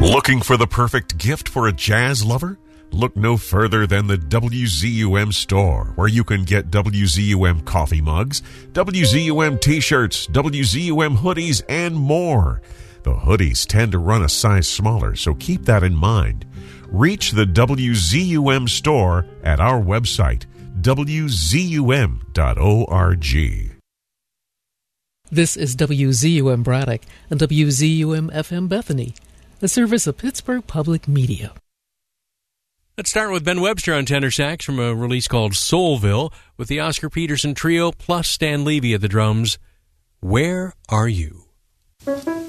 Looking for the perfect gift for a jazz lover? Look no further than the WZUM store, where you can get WZUM coffee mugs, WZUM t-shirts, WZUM hoodies, and more. The hoodies tend to run a size smaller, so keep that in mind. Reach the WZUM store at our website, wzum.org. This is WZUM Braddock and WZUM FM Bethany, a service of Pittsburgh Public Media. Let's start with Ben Webster on tenor sax from a release called Soulville with the Oscar Peterson Trio plus Stan Levy at the drums. Where Are You?